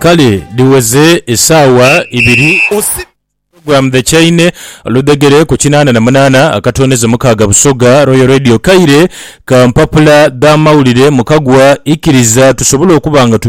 kale liweze esaawa 2 program the chaine oludegere ku 88 akatoneze mukaga busoga Royal Radio Kaire kampapula da mawulire mukagwa ikiriza tusobole okubanga